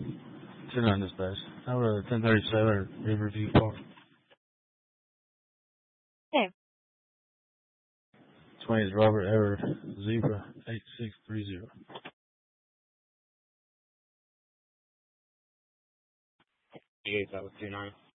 10-9 dispatch. I would 1037 Riverview Park. Okay. 20 is Robert Ever Zebra 8630. Eight, that was 29.